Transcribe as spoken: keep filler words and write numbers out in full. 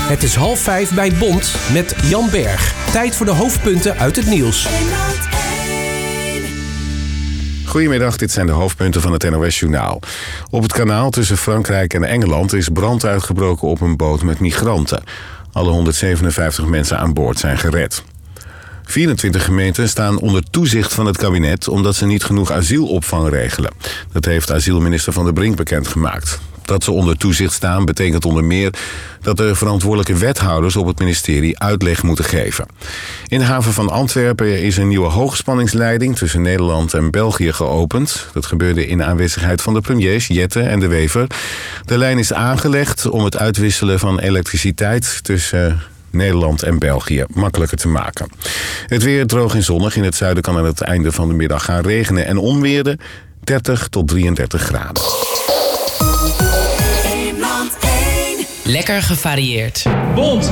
Het is half vijf bij Bond met Jan Berg. Tijd voor de hoofdpunten uit het nieuws. Goedemiddag, dit zijn de hoofdpunten van het N O S-journaal. Op het kanaal tussen Frankrijk en Engeland is brand uitgebroken op een boot met migranten. Alle honderdzevenenvijftig mensen aan boord zijn gered. vierentwintig gemeenten staan onder toezicht van het kabinet omdat ze niet genoeg asielopvang regelen. Dat heeft asielminister Van der Brink bekendgemaakt. Dat ze onder toezicht staan betekent onder meer dat de verantwoordelijke wethouders op het ministerie uitleg moeten geven. In de haven van Antwerpen is een nieuwe hoogspanningsleiding tussen Nederland en België geopend. Dat gebeurde in aanwezigheid van de premiers Jette en De Wever. De lijn is aangelegd om het uitwisselen van elektriciteit tussen Nederland en België makkelijker te maken. Het weer droog en zonnig. In het zuiden kan aan het einde van de middag gaan regenen en onweerden. dertig tot drieëndertig graden. Lekker gevarieerd. Bond